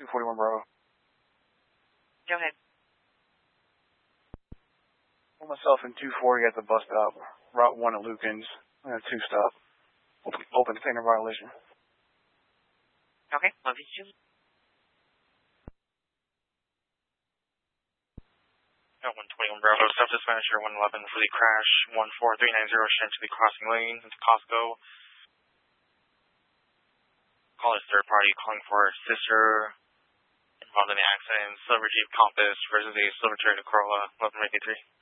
241 Bravo. Go ahead. Myself in 240 at the bus stop, Route 1 at Lukens, 2-stop. Open container violation. Okay, 152. 121 Bravo, Subject Manager 111 for the crash, 14390 sent to the crossing lane into Costco. Call is third party calling for a sister involved in the accident, Silver Jeep Compass versus a Silver Toyota Corolla, 1183.